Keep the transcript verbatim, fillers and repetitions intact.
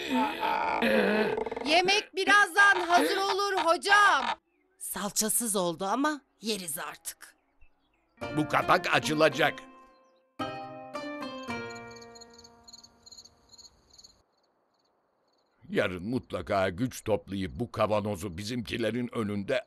Yemek birazdan hazır olur hocam. Salçasız oldu ama yeriz artık. Bu kapak açılacak. Yarın mutlaka güç toplayıp bu kavanozu bizimkilerin önünde